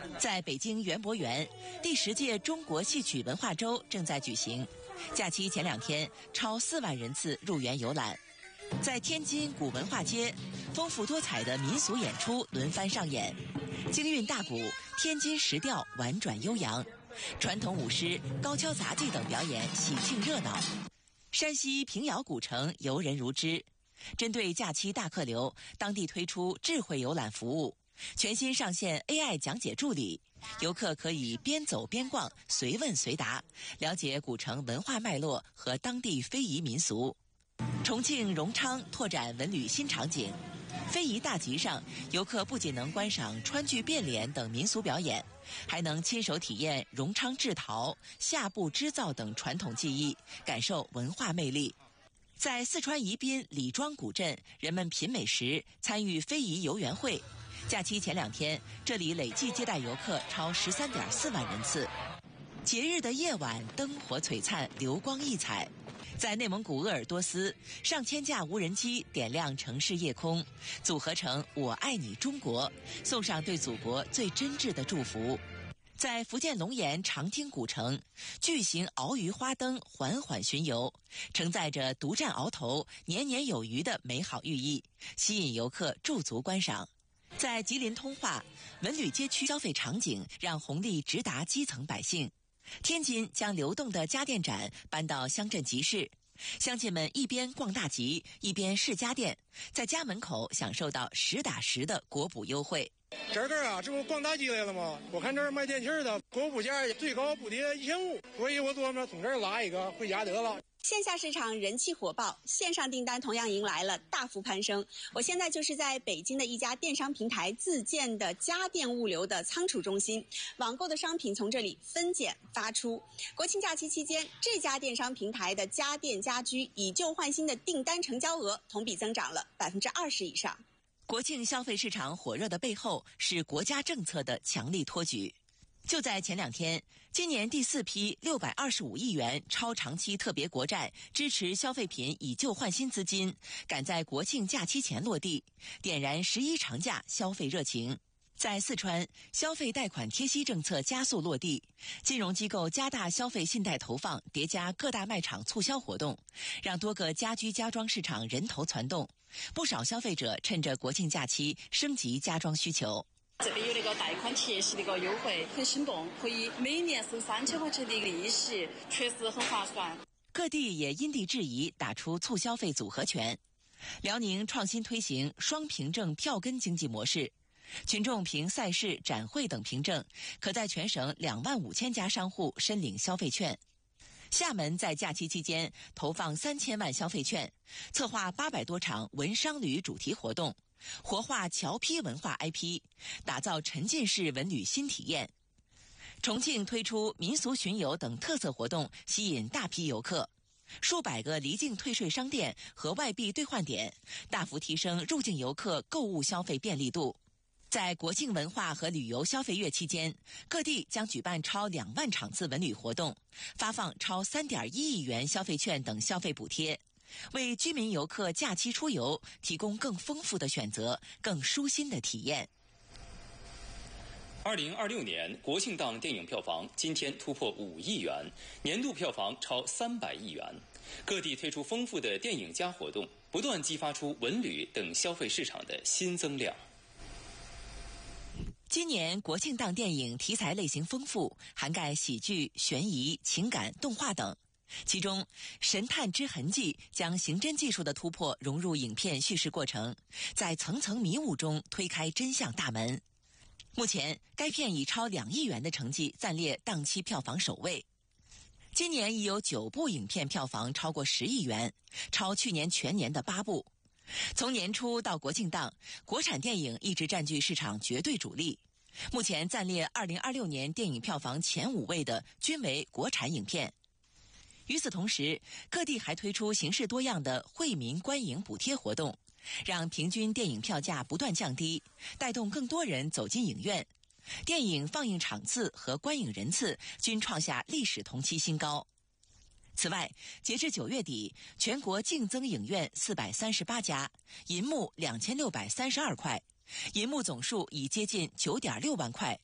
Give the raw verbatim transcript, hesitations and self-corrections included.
在北京园博园，第十届中国戏曲文化周正在举行。假期前两天，超四万人次入园游览。在天津古文化街，丰富多彩的民俗演出轮番上演，京韵大鼓、天津石调婉转悠扬，传统舞狮、高跷杂技等表演喜庆热闹。山西平遥古城游人如织。针对假期大客流，当地推出智慧游览服务，全新上线 A I 讲解助理，游客可以边走边逛，随问随答，了解古城文化脉络和当地非遗民俗。重庆荣昌拓展文旅新场景，非遗大集上，游客不仅能观赏川剧变脸等民俗表演，还能亲手体验荣昌制陶、夏布织造等传统技艺，感受文化魅力。在四川宜宾李庄古镇，人们品美食，参与非遗游园会。假期前两天，这里累计接待游客超十三点四万人次。节日的夜晚，灯火璀璨，流光溢彩。在内蒙古鄂尔多斯，上千架无人机点亮城市夜空，组合成“我爱你中国”，送上对祖国最真挚的祝福。在福建龙岩长汀古城，巨型鳌鱼花灯缓缓巡游，承载着独占鳌头、年年有余的美好寓意，吸引游客驻足观赏。在吉林通化，文旅街区消费场景让红利直达基层百姓。天津将流动的家电展搬到乡镇集市，乡亲们一边逛大集，一边试家电，在家门口享受到实打实的国补优惠。 这儿啊，这不逛大集来了吗？我看这儿卖电器的，国补价最高补贴一千五，所以我琢磨从这儿拉一个回家得了。 线下市场人气火爆，线上订单同样迎来了大幅攀升。我现在就是在北京的一家电商平台自建的家电物流的仓储中心，网购的商品从这里分拣发出。国庆假期期间，这家电商平台的家电家居以旧换新的订单成交额同比增长了百分之二十以上。 国庆消费市场火热的背后是国家政策的强力托举。就在前两天，今年第四批六百二十五亿元超长期特别国债支持消费品以旧换新资金赶在国庆假期前落地，点燃十一长假消费热情。在四川，消费贷款贴息政策加速落地，金融机构加大消费信贷投放，叠加各大卖场促销活动，让多个家居家装市场人头攒动。不少消费者趁着国庆假期升级家装需求。 这边有那个贷款贴息的一个优惠，很心动，可以每年收三千块钱的一个利息，确实很划算。 各地也因地制宜打出促消费组合拳。辽宁创新推行双凭证票根经济模式，群众凭赛事、展会等凭证，可在全省两万五千家商户申领消费券。厦门在假期期间投放三千万消费券，策划八百多场文商旅主题活动，活化侨批文化 I P， 打造沉浸式文旅新体验。重庆推出民俗巡游等特色活动，吸引大批游客。数百个离境退税商店和外币兑换点，大幅提升入境游客购物消费便利度。在国庆文化和旅游消费月期间，各地将举办超两万场次文旅活动，发放超三点一亿元消费券等消费补贴，为居民游客假期出游提供更丰富的选择、更舒心的体验。 二零二六年国庆档电影票房今天突破五亿元，年度票房超三百亿元。各地推出丰富的电影加活动，不断激发出文旅等消费市场的新增量。 今年国庆档电影题材类型丰富，涵盖喜剧、悬疑、情感、动画等。其中，《神探之痕迹》将刑侦技术的突破融入影片叙事过程，在层层迷雾中推开真相大门。目前，该片以超两亿元的成绩暂列档期票房首位。今年已有九部影片票房超过十亿元，超去年全年的八部。从年初到国庆档，国产电影一直占据市场绝对主力。目前暂列二零二六年电影票房前五位的均为国产影片。与此同时，各地还推出形式多样的惠民观影补贴活动，让平均电影票价不断降低，带动更多人走进影院。电影放映场次和观影人次均创下历史同期新高。此外，截至九月底，全国净增影院四百三十八家，银幕两千六百三十二块，银幕总数已接近九点六万块，